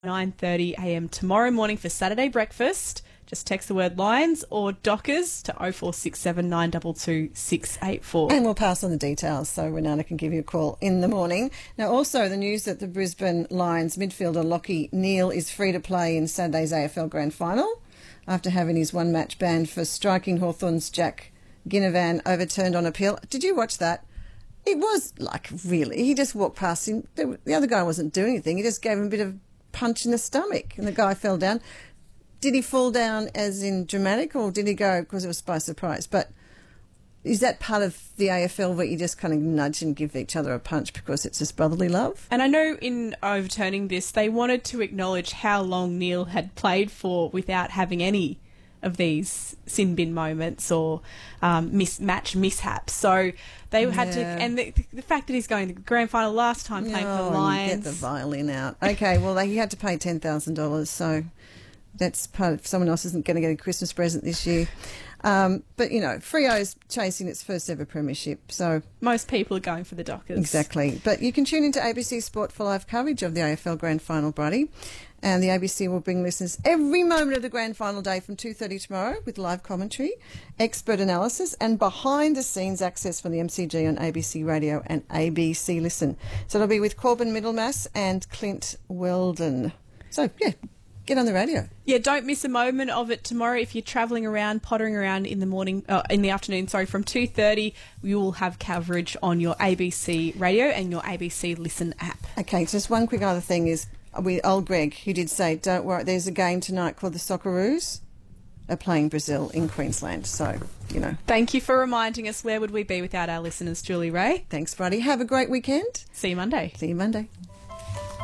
9:30 a.m. tomorrow morning for Saturday breakfast. Just text the word Lions or Dockers to 0467 922 684. And we'll pass on the details so Renata can give you a call in the morning. Now, also the news that the Brisbane Lions midfielder Lachie Neale is free to play in Saturday's AFL Grand Final after having his one-match ban for striking Hawthorn's Jack Ginnivan overturned on appeal. Did you watch that? It was really, he just walked past him. The other guy wasn't doing anything. He just gave him a bit of punch in the stomach and the guy fell down. Did he fall down as in dramatic, or did he go because it was by surprise? But is that part of the AFL where you just kind of nudge and give each other a punch because it's just brotherly love? And I know in overturning this, they wanted to acknowledge how long Neale had played for without having any of these sin bin moments or match mishaps. So they had to, and the fact that he's going to the grand final last time playing for the Lions. Get the violin out. Okay, well, he had to pay $10,000, so that's part of someone else isn't going to get a Christmas present this year. But, you know, Freo's chasing its first ever premiership, so... Most people are going for the Dockers. Exactly. But you can tune into ABC Sport for live coverage of the AFL Grand Final, Bridie. And the ABC will bring listeners every moment of the Grand Final day from 2:30 tomorrow with live commentary, expert analysis and behind-the-scenes access from the MCG on ABC Radio and ABC Listen. So it'll be with Corbin Middlemass and Clint Weldon. So, yeah, get on the radio. Yeah, don't miss a moment of it tomorrow. If you're travelling around, pottering around in the afternoon, from 2:30, you will have coverage on your ABC Radio and your ABC Listen app. Okay, just one quick other thing is, old Greg, who did say, don't worry, there's a game tonight called the Socceroos, are playing Brazil in Queensland. So, you know. Thank you for reminding us. Where would we be without our listeners, Julie Ray? Thanks, Bridie. Have a great weekend. See you Monday. See you Monday.